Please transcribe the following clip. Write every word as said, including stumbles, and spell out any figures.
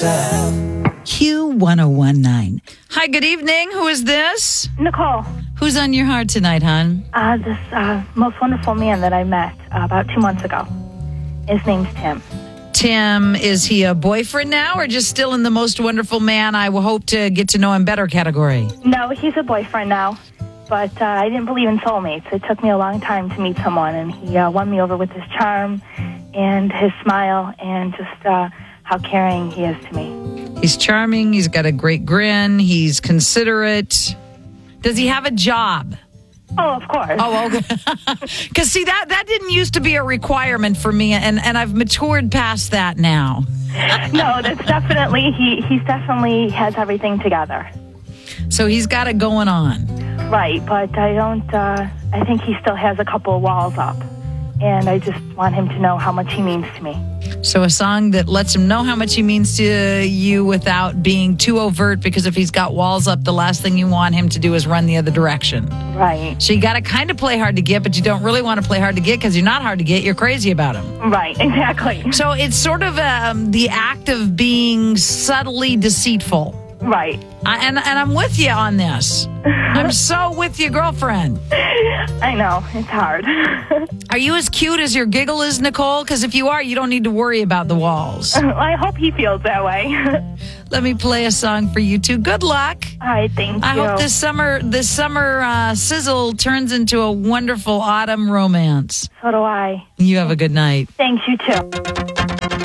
yourself. Q one oh one nine. Hi, good evening. Who is this? Nicole, Who's on your heart tonight, hon? uh, this uh, most wonderful man that I met uh, about two months ago. His name's Tim. Tim, is he a boyfriend now or just still in the most wonderful man I will hope to get to know him better category? No, he's a boyfriend now, but uh, I didn't believe in soulmates. It took me a long time to meet someone, and he uh, won me over with his charm and his smile and just uh, how caring he is to me. He's charming. He's got a great grin. He's considerate. Does he have a job? Oh, of course. Oh, okay. Because, see, that, that didn't used to be a requirement for me, and, and I've matured past that now. No, that's definitely, he he's definitely has everything together. So he's got it going on. Right, but I don't, uh, I think he still has a couple of walls up. And I just want him to know how much he means to me. So a song that lets him know how much he means to you without being too overt, because if he's got walls up, the last thing you want him to do is run the other direction. Right. So you got to kind of play hard to get, but you don't really want to play hard to get because you're not hard to get. You're crazy about him. Right, exactly. So it's sort of um, the act of being subtly deceitful. Right. I, and, and I'm with you on this. I'm so with you, girlfriend. I know, it's hard. Are you as cute as your giggle is, Nicole? Because if you are, you don't need to worry about the walls. I hope he feels that way. Let me play a song for you two. Good luck. All right, thank I you. hope this summer, this summer uh, sizzle turns into a wonderful autumn romance. So do I. You have a good night. Thanks, you too.